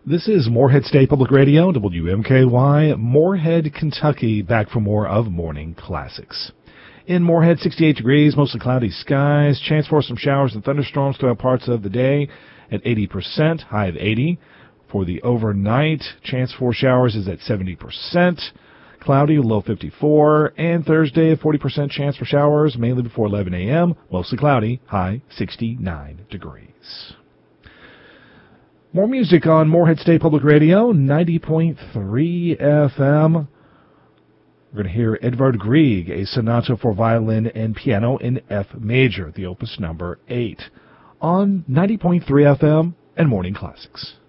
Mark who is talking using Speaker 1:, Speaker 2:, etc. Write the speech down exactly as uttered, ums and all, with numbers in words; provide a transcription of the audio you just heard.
Speaker 1: This is Morehead State Public Radio, W M K Y, Morehead, Kentucky, back for more of Morning Classics. In Morehead, sixty-eight degrees, mostly cloudy skies, chance for some showers and thunderstorms throughout parts of the day at eighty percent, high of eighty. For the overnight, chance for showers is at seventy percent, cloudy, low fifty-four, and Thursday, a forty percent chance for showers, mainly before eleven a.m., mostly cloudy, high sixty-nine degrees. More music on Morehead State Public Radio, ninety point three F M. We're going to hear Edvard Grieg, a sonata for violin and piano in F major, the opus number eight, on ninety point three F M and Morning Classics.